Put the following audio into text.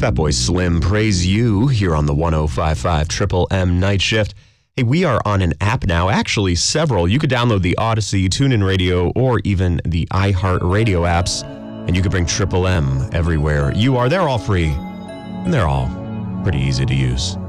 Fatboy Slim, praise you here on the 105.5 Triple M Night Shift. Hey, we are on an app now, actually several. You could download the Odyssey, TuneIn Radio, or even the iHeartRadio apps, and you can bring Triple M everywhere you are. They're all free, and they're all pretty easy to use.